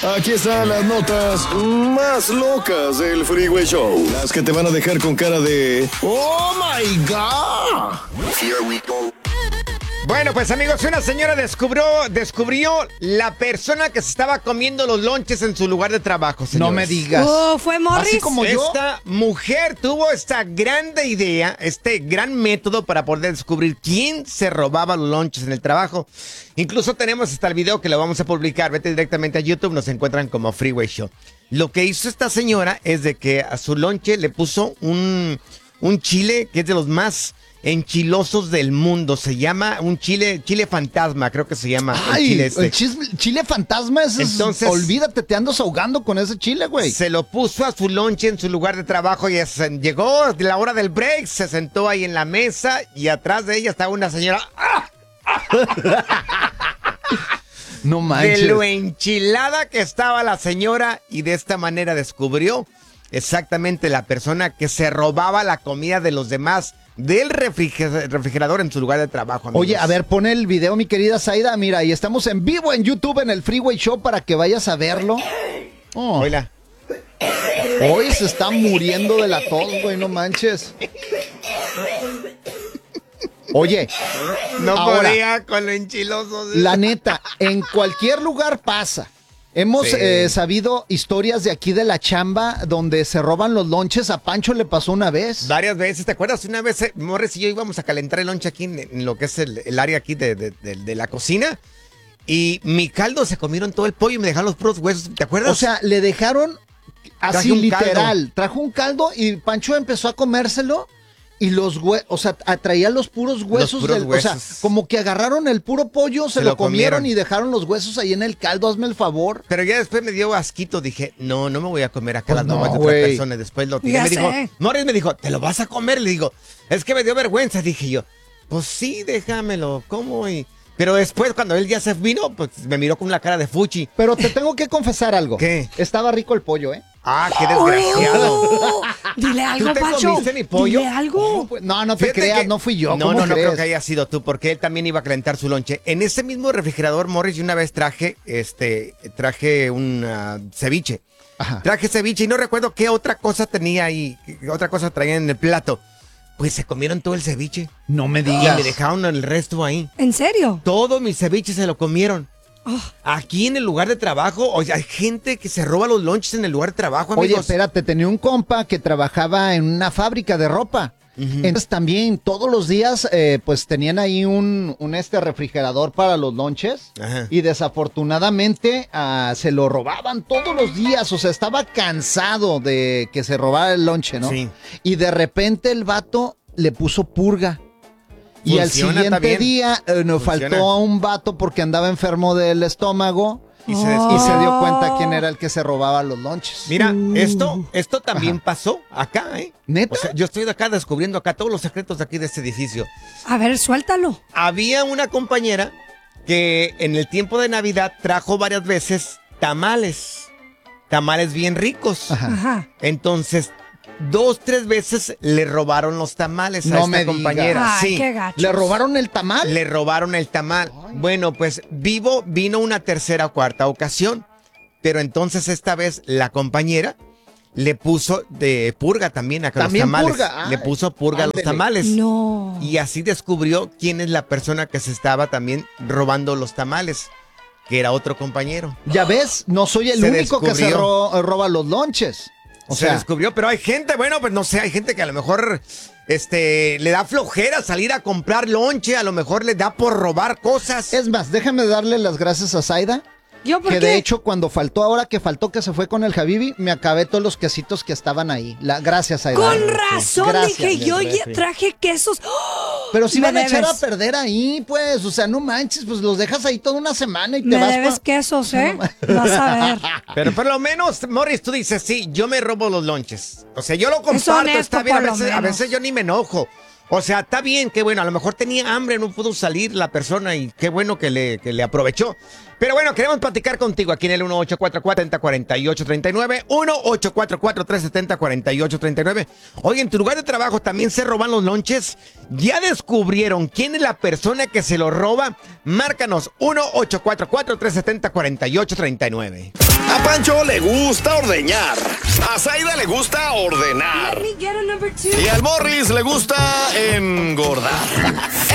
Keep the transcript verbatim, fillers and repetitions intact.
Aquí están las notas más locas del Freeway Show. Las que te van a dejar con cara de ¡Oh, my God! Here we go. Bueno, pues amigos, una señora descubrió, descubrió la persona que se estaba comiendo los lonches en su lugar de trabajo, señores. No me digas. Oh, ¿fue Morris? Así como yo. Esta mujer tuvo esta grande idea, este gran método para poder descubrir quién se robaba los lonches en el trabajo. Incluso tenemos hasta el video que lo vamos a publicar. Vete directamente a YouTube, nos encuentran como Freeway Show. Lo que hizo esta señora es de que a su lonche le puso un, un chile que es de los más enchilosos del mundo. Se llama un chile, chile fantasma, creo que se llama. Ay, el chile este. el chis- chile fantasma, ese es- Entonces- olvídate, te andas ahogando con ese chile, güey. Se lo puso a su lonche en su lugar de trabajo y es- llegó la hora del break, se sentó ahí en la mesa y atrás de ella estaba una señora ¡ah! No de manches. lo enchilada que estaba la señora, y de esta manera descubrió exactamente la persona que se robaba la comida de los demás del refriger- refrigerador en su lugar de trabajo, amigos. Oye, a ver, pon el video, mi querida Zaida. Mira, y estamos en vivo en YouTube en el Freeway Show para que vayas a verlo. Oh, Oila. hoy se está muriendo de la tos, güey, no manches. Oye, No ahora, podía con lo enchiloso. la neta, en cualquier lugar pasa. Hemos Sí. eh, sabido historias de aquí de la chamba donde se roban los lonches. A Pancho le pasó una vez. Varias veces, ¿te acuerdas? Una vez eh, Morris y yo íbamos a calentar el lonche aquí en, en lo que es el, el área aquí de, de- de- de la cocina. Y mi caldo se comieron todo el pollo y me dejaron los puros huesos. ¿Te acuerdas? O sea, le dejaron así Traje un literal. caldo. Trajo un caldo y Pancho empezó a comérselo y los huesos, o sea, traía los puros huesos. puros del, O sea, huesos. como que agarraron el puro pollo, se, Se lo, lo comieron, comieron. y dejaron los huesos ahí en el caldo. Hazme el favor. Pero ya después me dio asquito. Dije, no, no me voy a comer acá Pues las no, mamás de otra güey. persona. Después lo tiré. Ya Me dijo, sé. Morris me dijo, ¿te lo vas a comer? Le digo, es que me dio vergüenza. Dije yo, pues sí, déjamelo, ¿cómo? Y... Pero después, cuando él ya se vino, pues me miró con la cara de fuchi. Pero te tengo que confesar algo. ¿Qué? Estaba rico el pollo, ¿eh? Ah, qué desgraciado. Oh, dile algo, ¿Tú te Pancho. comiste mi pollo? Dile algo. No, no te Fíjate creas, que- no fui yo. No, ¿cómo no, no crees? creo que haya sido tú, porque él también iba a calentar su lonche. En ese mismo refrigerador, Morris, yo una vez traje, este, traje un ah, ceviche. Ajá. Traje ceviche y no recuerdo qué otra cosa tenía ahí, qué otra cosa traía en el plato. Pues se comieron todo el ceviche No me y digas. me dejaron el resto ahí. ¿En serio? Todo mi ceviche se lo comieron. Oh. Aquí en el lugar de trabajo, oye, hay gente que se roba los lonches en el lugar de trabajo, amigos. Oye, espérate, tenía un compa que trabajaba en una fábrica de ropa. Entonces también todos los días eh, pues tenían ahí un, un este refrigerador para los lonches. Ajá. Y desafortunadamente ah, se lo robaban todos los días. O sea, estaba cansado de que se robara el lonche, ¿no? Sí. Y de repente el vato le puso purga. Y al Funciona siguiente también. día eh, nos Funciona. faltó a un vato porque andaba enfermo del estómago. Y se Y desquició. se dio cuenta quién era el que se robaba los lonches. Mira, esto, esto también pasó acá, ¿eh? ¿Neta? O sea, yo estoy de acá descubriendo acá todos los secretos de aquí de este edificio. A ver, suéltalo. Había una compañera que en el tiempo de Navidad trajo varias veces tamales. Tamales bien ricos. Ajá. Ajá. Entonces, dos, tres veces le robaron los tamales a No esta me digas. compañera. Ay, Sí. qué gacho. ¿Le robaron el tamal? Le robaron el tamal. Bueno, pues vivo, vino una tercera o cuarta ocasión. Pero entonces esta vez la compañera le puso de purga también a los También tamales. purga, ay, le puso purga a los ándele. tamales. No. Y así descubrió quién es la persona que se estaba también robando los tamales, que era otro compañero. Ya ves, no soy el Se único que se descubrió. ro- roba los lonches. O se sea, descubrió, pero hay gente, bueno, pues no sé, hay gente que a lo mejor este, le da flojera salir a comprar lonche, a lo mejor le da por robar cosas. es más, déjame darle las gracias a Zaida. ¿Yo por Que qué? de hecho, cuando faltó, ahora que faltó que se fue con el Habibi, me acabé todos los quesitos que estaban ahí. La, gracias, Zaida. Con razón, Gracias. dije, yo del ya refri. traje quesos. ¡Oh! Pero si Me van a echar a debes. perder ahí, pues. O sea, no manches, pues los dejas ahí toda una semana y te Me vas. debes pa- quesos, ¿eh? Vas a ver. Pero por lo menos, Morris, tú dices, sí, yo me robo los lonches. O sea, yo lo comparto, honesto, está bien. A por lo veces, a menos. veces yo ni me enojo. O sea, está bien, qué bueno. A lo mejor tenía hambre, no pudo salir la persona y qué bueno que le, que le aprovechó. Pero bueno, queremos platicar contigo aquí en el uno ocho cuatro cuatro, tres cero cuatro ocho, tres nueve, uno ocho cuatro cuatro, tres siete cero, cuatro ocho tres nueve. Oye, en tu lugar de trabajo también se roban los lonches. ¿Ya descubrieron quién es la persona que se lo roba? Márcanos uno ocho cuatro cuatro, tres siete cero, cuatro ocho tres nueve. A Pancho le gusta ordeñar. A Zaida le gusta ordenar. Let me get a number two. Y al Morris le gusta engordar.